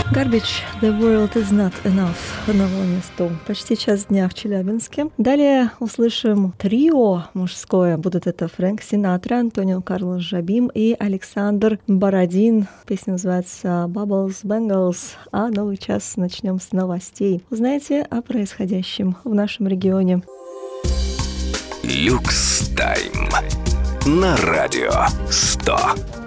Garbage, The World Is Not Enough. На волне 100. Почти час дня в Челябинске. Далее услышим трио мужское. Будут это Фрэнк Синатра, Антонио Карлос Жабим и Александр Бородин. Песня называется Bubbles Bangles. А новый час начнем с новостей. Узнаете о происходящем в нашем регионе. Люкс Тайм на радио 100.